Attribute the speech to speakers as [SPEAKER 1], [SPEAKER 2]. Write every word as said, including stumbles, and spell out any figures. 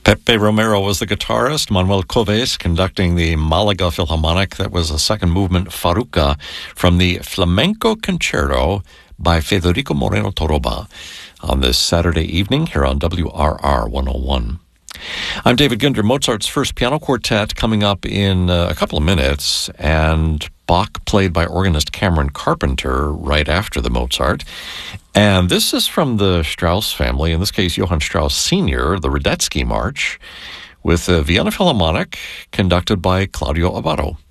[SPEAKER 1] Pepe Romero was the guitarist, Manuel Coves conducting the Malaga Philharmonic. That was a second movement, Farruca, from the Flamenco Concerto by Federico Moreno Toroba on this Saturday evening here on W R R one oh one. I'm David Ginder. Mozart's first piano quartet coming up in uh, a couple of minutes, and Bach played by organist Cameron Carpenter right after the Mozart. And this is from the Strauss family, in this case Johann Strauss Senior, the Radetzky March, with the Vienna Philharmonic conducted by Claudio Abbado.